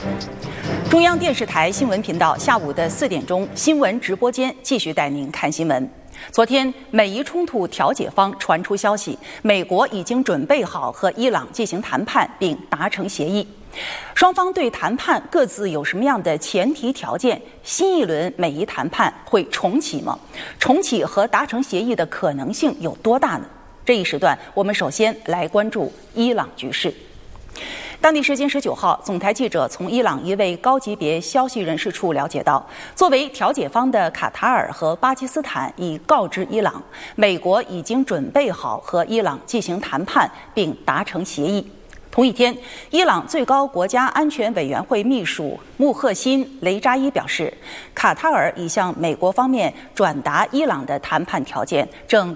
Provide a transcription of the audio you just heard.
中央电视台新闻频道下午的4点钟新闻直播间继续带您看新闻。昨天，美伊冲突调解方传出消息，美国已经准备好和伊朗进行谈判，并达成协议。双方对谈判各自有什么样的前提条件？新一轮美伊谈判会重启吗？重启和达成协议的可能性有多大呢？这一时段，我们首先来关注伊朗局势。当地时间19号，总台记者从伊朗一位高级别消息人士处了解到，作为调解方的卡塔尔和巴基斯坦已告知伊朗，美国已经准备好和伊朗进行谈判，并达成协议。同一天，伊朗最高国家安全委员会秘书穆赫辛·雷扎伊表示，卡塔尔已向美国方面转达伊朗的谈判条件，正